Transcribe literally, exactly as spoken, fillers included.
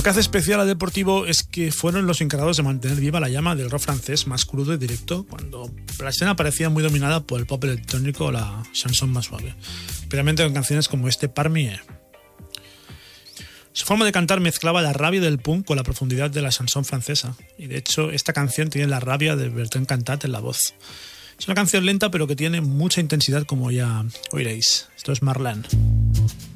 que hace especial a Deportivo es que fueron los encargados de mantener viva la llama del rock francés más crudo y directo, cuando la escena parecía muy dominada por el pop electrónico o la chanson más suave, especialmente con canciones como este Parmier. Su forma de cantar mezclaba la rabia del punk con la profundidad de la chanson francesa, y de hecho esta canción tiene la rabia de Bertrand Cantat en la voz. Es una canción lenta pero que tiene mucha intensidad, como ya oiréis. Esto es Marlene.